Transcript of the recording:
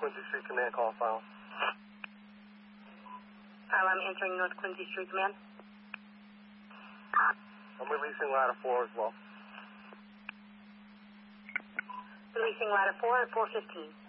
Quincy Street Command call file. I'm entering North Quincy Street Command. I'm releasing ladder 4 as well. Releasing ladder 4 at 4:15.